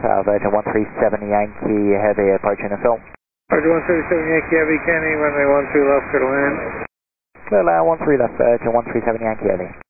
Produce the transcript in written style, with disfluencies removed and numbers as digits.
Virgin 137 Yankee Heavy approaching the film. Virgin 137 Yankee Heavy, Kenny, runway 13 left, clear to land. Clear land 13 left, Virgin 137 Yankee Heavy.